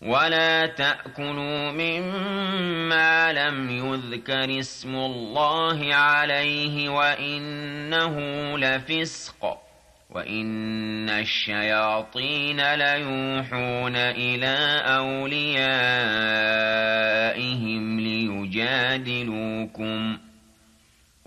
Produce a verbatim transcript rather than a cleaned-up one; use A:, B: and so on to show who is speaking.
A: ولا تأكلوا مما لم يذكر اسم الله عليه وإنه لفسق وإن الشياطين ليوحون إلى أوليائهم ليجادلوكم